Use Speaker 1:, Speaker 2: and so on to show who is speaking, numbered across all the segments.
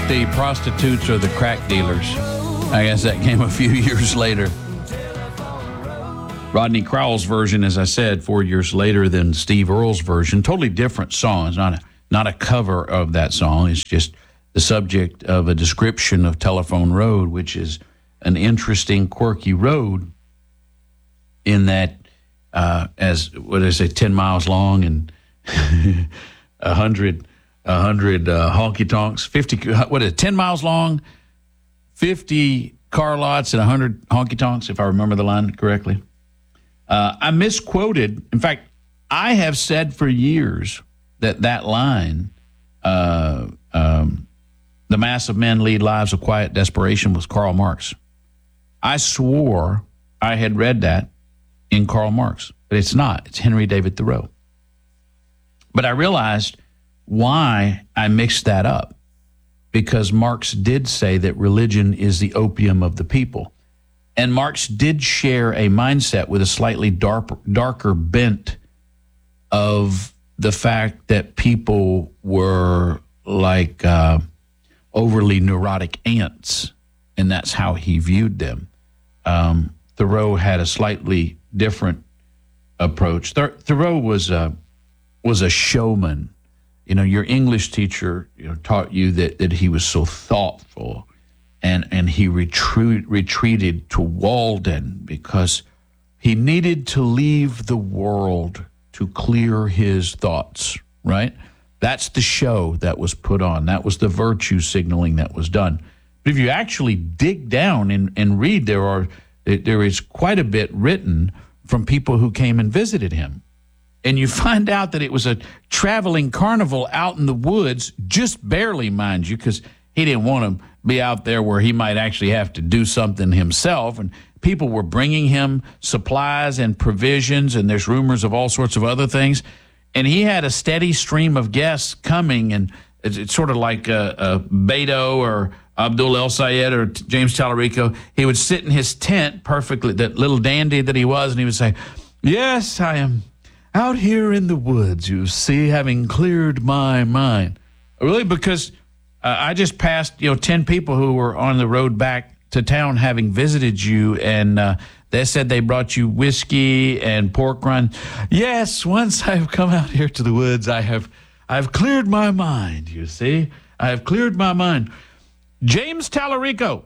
Speaker 1: the prostitutes or the crack dealers. I guess that came a few years later. Rodney Crowell's version, as I said, 4 years later than Steve Earle's version. Totally different song. It's not a cover of that song. It's just the subject of a description of Telephone Road, which is an interesting, quirky road in that, as what is it, 10 miles long and 100 honky tonks, 10 miles long, 50 car lots and 100 honky tonks, if I remember the line correctly. I misquoted. In fact, I have said for years that line, the mass of men lead lives of quiet desperation, was Karl Marx. I swore I had read that in Karl Marx, but it's not. It's Henry David Thoreau. But I realized why I mixed that up, because Marx did say that religion is the opium of the people. And Marx did share a mindset with a slightly darker bent of the fact that people were like overly neurotic ants, and that's how he viewed them. Thoreau had a slightly different approach. Thoreau was a showman. You know, your English teacher taught you that he was so thoughtful. And he retreated to Walden because he needed to leave the world to clear his thoughts, right? That's the show that was put on. That was the virtue signaling that was done. But if you actually dig down and read, there is quite a bit written from people who came and visited him. And you find out that it was a traveling carnival out in the woods, just barely, mind you, because he didn't want to be out there where he might actually have to do something himself. And people were bringing him supplies and provisions, and there's rumors of all sorts of other things. And he had a steady stream of guests coming, and it's sort of like Beto or Abdul El Sayed or James Tallarico. He would sit in his tent perfectly, that little dandy that he was, and he would say, "Yes, I am out here in the woods, you see, having cleared my mind." Really, because I just passed, 10 people who were on the road back to town having visited you, and they said they brought you whiskey and pork rind. "Yes, once I've come out here to the woods, I've cleared my mind, you see. I have cleared my mind." James Tallarico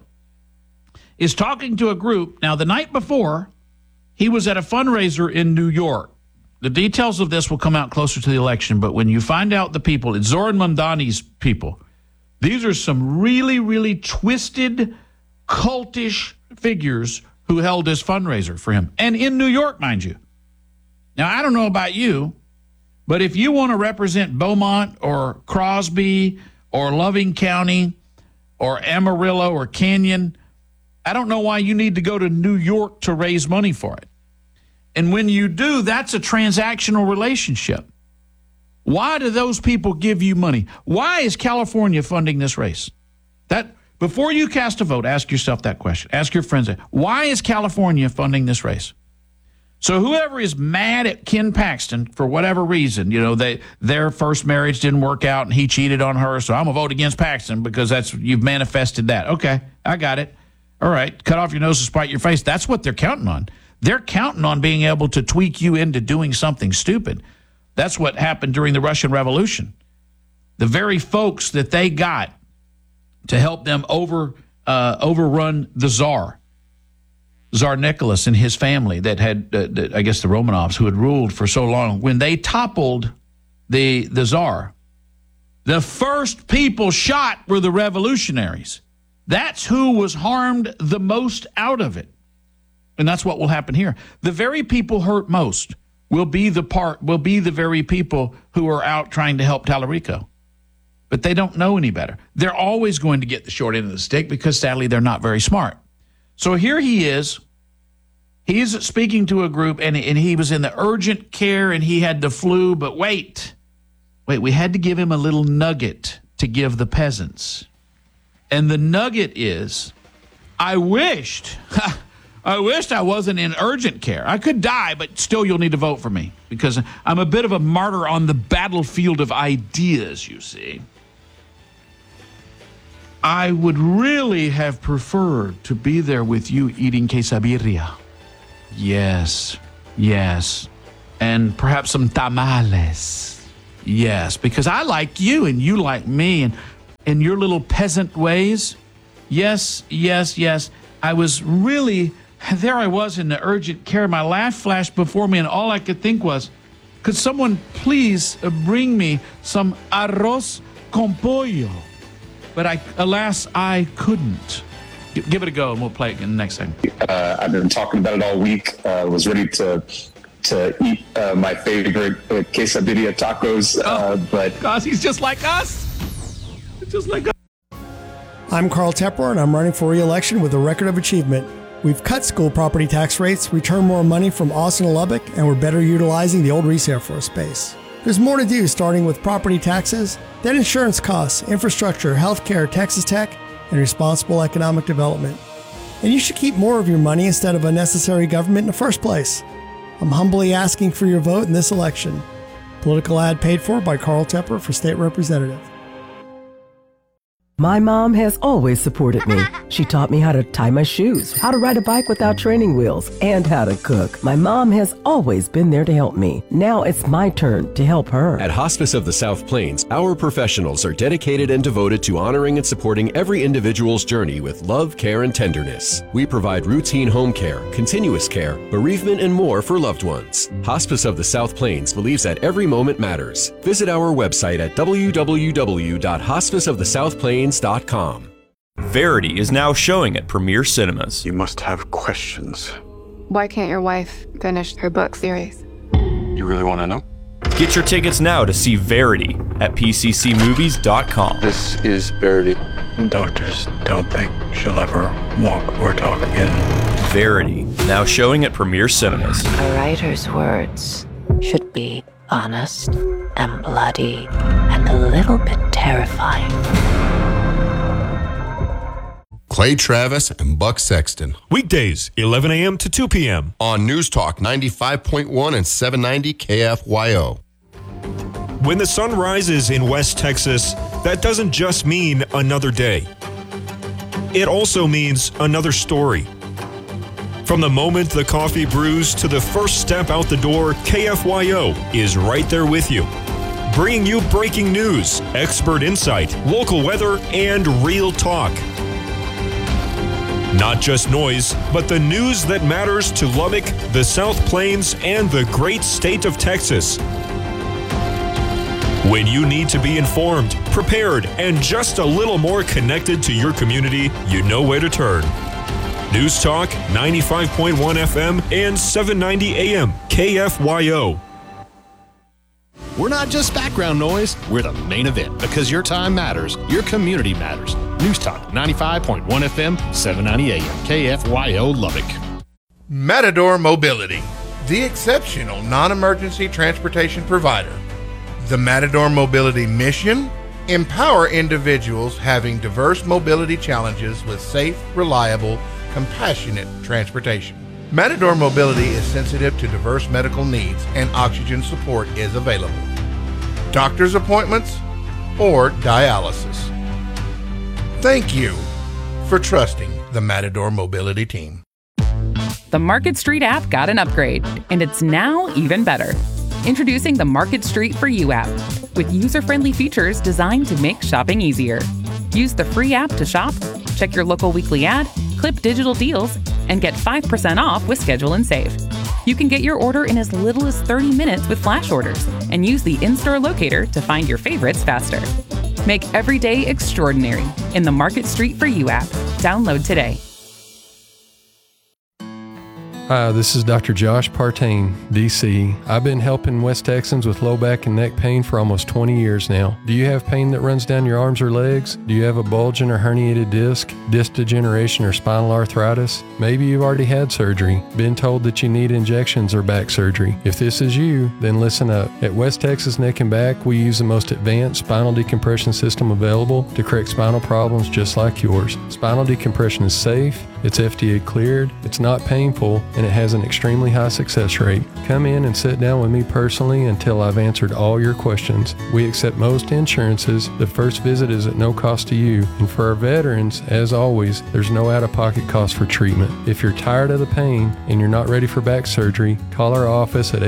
Speaker 1: is talking to a group. Now, the night before, he was at a fundraiser in New York. The details of this will come out closer to the election, but when you find out the people, it's Zoran Mondani's people. These are some really, really twisted, cultish figures who held this fundraiser for him. And in New York, mind you. Now, I don't know about you, but if you want to represent Beaumont or Crosby or Loving County or Amarillo or Canyon, I don't know why you need to go to New York to raise money for it. And when you do, that's a transactional relationship. Why do those people give you money? Why is California funding this race? That before you cast a vote, ask yourself that question. Ask your friends that. Why is California funding this race? So whoever is mad at Ken Paxton for whatever reason, their first marriage didn't work out and he cheated on her, so I'm going to vote against Paxton because you've manifested that. Okay, I got it. All right, cut off your nose to spite your face. That's what they're counting on. They're counting on being able to tweak you into doing something stupid. That's what happened during the Russian Revolution. The very folks that they got to help them overrun the Tsar Nicholas and his family that had, I guess, the Romanovs who had ruled for so long, when they toppled the Tsar, the first people shot were the revolutionaries. That's who was harmed the most out of it. And that's what will happen here. The very people hurt most will be the very people who are out trying to help Tallarico. But they don't know any better. They're always going to get the short end of the stick because, sadly, they're not very smart. So here he is. He's speaking to a group, and he was in the urgent care, and he had the flu. But wait, we had to give him a little nugget to give the peasants. And the nugget is, I wished I wasn't in urgent care. I could die, but still you'll need to vote for me because I'm a bit of a martyr on the battlefield of ideas, you see. I would really have preferred to be there with you eating quesabirria. Yes, yes. And perhaps some tamales. Yes, because I like you and you like me and in your little peasant ways. Yes, yes, yes. I was really, there I was in the urgent care. My life flashed before me and all I could think was, could someone please bring me some arroz con pollo? But alas, I couldn't. Give it a go, and we'll play it in the next segment.
Speaker 2: I've been talking about it all week. Was ready to eat my favorite quesadilla tacos, but
Speaker 1: gosh, he's just like us. Just like us.
Speaker 3: I'm Carl Tepper, and I'm running for re-election with a record of achievement. We've cut school property tax rates, returned more money from Austin and Lubbock, and we're better utilizing the old Reese Air Force Base. There's more to do, starting with property taxes, then insurance costs, infrastructure, healthcare, Texas Tech, and responsible economic development. And you should keep more of your money instead of unnecessary government in the first place. I'm humbly asking for your vote in this election. Political ad paid for by Carl Tepper for State Representative.
Speaker 4: My mom has always supported me. She taught me how to tie my shoes, how to ride a bike without training wheels, and how to cook. My mom has always been there to help me. Now it's my turn to help her.
Speaker 5: At Hospice of the South Plains, our professionals are dedicated and devoted to honoring and supporting every individual's journey with love, care, and tenderness. We provide routine home care, continuous care, bereavement, and more for loved ones. Hospice of the South Plains believes that every moment matters. Visit our website at www.hospiceofthesouthplains.com.
Speaker 6: Verity is now showing at Premier Cinemas.
Speaker 7: You must have questions.
Speaker 8: Why can't your wife finish her book series?
Speaker 7: You really want to know?
Speaker 6: Get your tickets now to see Verity at pccmovies.com.
Speaker 7: This is Verity. Doctors don't think she'll ever walk or talk again.
Speaker 6: Verity, now showing at Premier Cinemas.
Speaker 9: A writer's words should be honest and bloody and a little bit terrifying.
Speaker 10: Clay Travis and Buck Sexton.
Speaker 11: Weekdays, 11 a.m. to 2 p.m.
Speaker 10: on News Talk 95.1 and 790 KFYO.
Speaker 11: When the sun rises in West Texas, that doesn't just mean another day. It also means another story. From the moment the coffee brews to the first step out the door, KFYO is right there with you. Bringing you breaking news, expert insight, local weather, and real talk. Not just noise, but the news that matters to Lubbock, the South Plains, and the great state of Texas. When you need to be informed, prepared, and just a little more connected to your community, you know where to turn. News Talk 95.1 FM and 790 AM KFYO.
Speaker 12: We're not just background noise, we're the main event because your time matters, your community matters. News Talk 95.1 FM, 790 AM, KFYO Lubbock.
Speaker 13: Matador Mobility, the exceptional non-emergency transportation provider. The Matador Mobility mission: empower individuals having diverse mobility challenges with safe, reliable, compassionate transportation. Matador Mobility is sensitive to diverse medical needs and oxygen support is available. Doctor's appointments or dialysis. Thank you for trusting the Matador Mobility team.
Speaker 14: The Market Street app got an upgrade, and it's now even better. Introducing the Market Street for You app, with user-friendly features designed to make shopping easier. Use the free app to shop, check your local weekly ad, clip digital deals, and get 5% off with Schedule and Save. You can get your order in as little as 30 minutes with flash orders, and use the in-store locator to find your favorites faster. Make every day extraordinary in the Market Street for You app. Download today.
Speaker 15: Hi, this is Dr. Josh Partain, DC. I've been helping West Texans with low back and neck pain for almost 20 years now. Do you have pain that runs down your arms or legs? Do you have a bulging or herniated disc degeneration, or spinal arthritis? Maybe you've already had surgery, been told that you need injections or back surgery. If this is you, then listen up. At West Texas Neck and Back, we use the most advanced spinal decompression system available to correct spinal problems just like yours. Spinal decompression is safe, It's FDA cleared, it's not painful, and it has an extremely high success rate. Come in and sit down with me personally until I've answered all your questions. We accept most insurances. The first visit is at no cost to you. And for our veterans, as always, there's no out-of-pocket cost for treatment. If you're tired of the pain and you're not ready for back surgery, call our office at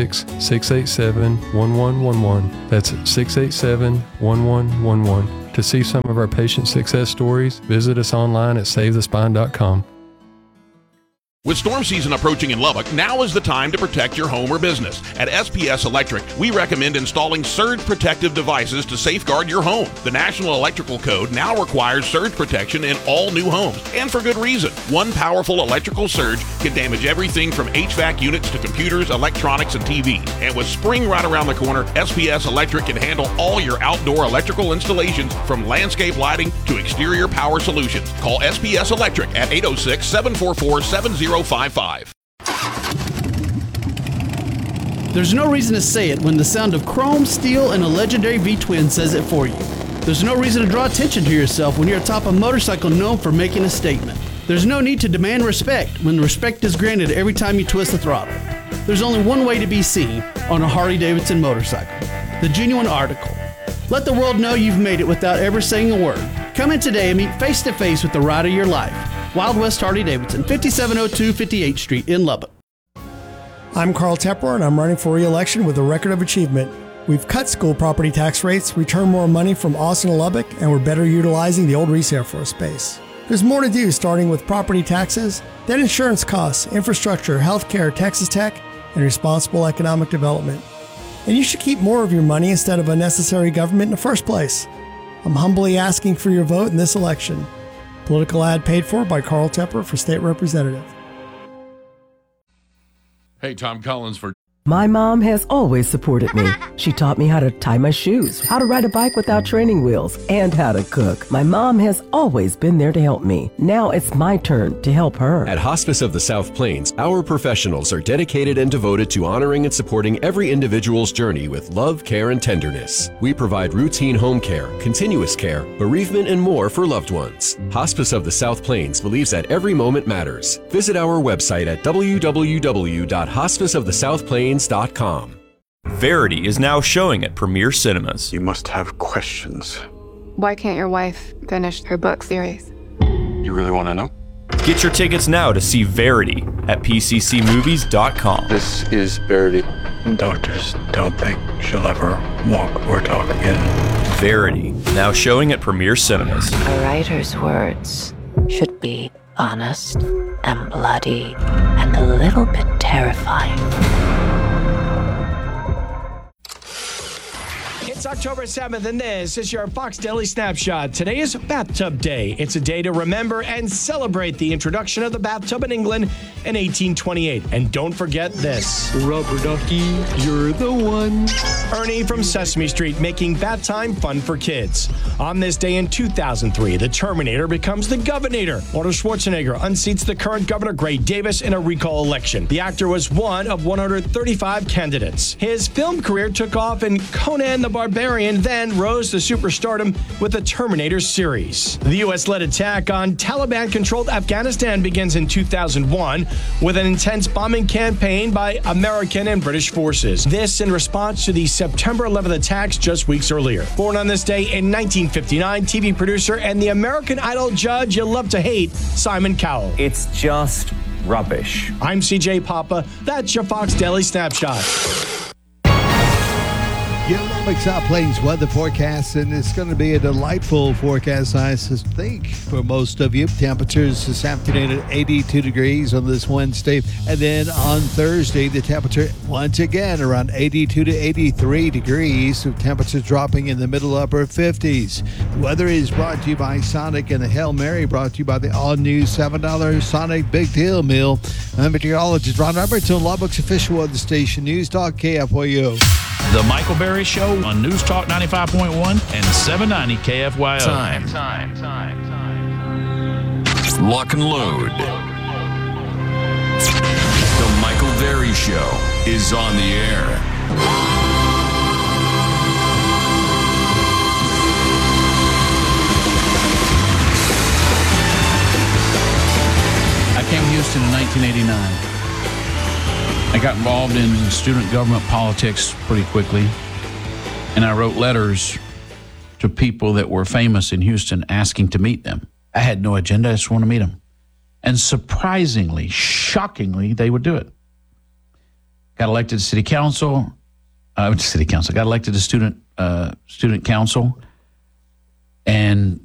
Speaker 15: 806-687-1111. That's 687-1111. To see some of our patient success stories, visit us online at SaveTheSpine.com.
Speaker 16: With storm season approaching in Lubbock, now is the time to protect your home or business. At SPS Electric, we recommend installing surge protective devices to safeguard your home. The National Electrical Code now requires surge protection in all new homes, and for good reason. One powerful electrical surge can damage everything from HVAC units to computers, electronics, and TVs. And with spring right around the corner, SPS Electric can handle all your outdoor electrical installations, from landscape lighting to exterior power solutions. Call SPS Electric at 806-744-7055.
Speaker 17: There's no reason to say it when the sound of chrome, steel, and a legendary V-twin says it for you. There's no reason to draw attention to yourself when you're atop a motorcycle known for making a statement. There's no need to demand respect when respect is granted every time you twist the throttle. There's only one way to be seen on a Harley-Davidson motorcycle: the genuine article. Let the world know you've made it without ever saying a word. Come in today and meet face-to-face with the ride of your life. Wild West Harley-Davidson, 5702 58th Street in Lubbock.
Speaker 3: I'm Carl Tepper, and I'm running for re-election with a record of achievement. We've cut school property tax rates, returned more money from Austin to Lubbock, and we're better utilizing the old Reese Air Force Base. There's more to do, starting with property taxes, then insurance costs, infrastructure, healthcare, Texas Tech, and responsible economic development. And you should keep more of your money instead of unnecessary government in the first place. I'm humbly asking for your vote in this election. Political ad paid for by Carl Tepper for State Representative.
Speaker 18: Hey, Tom Collins for...
Speaker 4: My mom has always supported me. She taught me how to tie my shoes, how to ride a bike without training wheels, and how to cook. My mom has always been there to help me. Now it's my turn to help her.
Speaker 5: At Hospice of the South Plains, our professionals are dedicated and devoted to honoring and supporting every individual's journey with love, care, and tenderness. We provide routine home care, continuous care, bereavement, and more for loved ones. Hospice of the South Plains believes that every moment matters. Visit our website at www.hospiceofthesouthplains.com.
Speaker 6: Verity is now showing at Premier Cinemas.
Speaker 7: You must have questions.
Speaker 8: Why can't your wife finish her book series?
Speaker 7: You really want to know?
Speaker 6: Get your tickets now to see Verity at pccmovies.com.
Speaker 7: This is Verity. Doctors don't think she'll ever walk or talk again.
Speaker 6: Verity, now showing at Premier Cinemas.
Speaker 9: A writer's words should be honest and bloody and a little bit terrifying.
Speaker 19: It's October 7th, and this is your Fox Daily Snapshot. Today is Bathtub Day. It's a day to remember and celebrate the introduction of the bathtub in England in 1828. And don't forget this.
Speaker 20: Rubber ducky, you're the one.
Speaker 19: Ernie from Sesame Street making bath time fun for kids. On this day in 2003, the Terminator becomes the Governator. Arnold Schwarzenegger unseats the current Governor Gray Davis in a recall election. The actor was one of 135 candidates. His film career took off in Conan the Barbarian, then rose to superstardom with the Terminator series. The U.S.-led attack on Taliban-controlled Afghanistan begins in 2001 with an intense bombing campaign by American and British forces. This in response to the September 11th attacks just weeks earlier. Born on this day in 1959, TV producer and the American Idol judge you love to hate, Simon Cowell.
Speaker 21: It's just rubbish.
Speaker 19: I'm CJ Papa. That's your Fox Daily Snapshot.
Speaker 22: Your Lubbock South Plains weather forecast, and it's going to be a delightful forecast, I think, for most of you. Temperatures this afternoon at 82 degrees on this Wednesday, and then on Thursday, the temperature once again around 82 to 83 degrees, with temperatures dropping in the middle upper 50s. The weather is brought to you by Sonic, and the Hail Mary brought to you by the all-new $7 Sonic Big Deal Meal. I'm meteorologist Ron Roberts on Lubbock's official weather station, News Talk KFYO.
Speaker 1: The Michael Berry Show on News Talk 95.1 and 790 KFYO.
Speaker 12: Time. Lock and load. The Michael Berry Show is on the air.
Speaker 1: Houston in 1989. I got involved in student government politics pretty quickly, and I wrote letters to people that were famous in Houston asking to meet them. I had no agenda. I just wanted to meet them. And surprisingly, shockingly, they would do it. Got elected to city council. Got elected to student council. And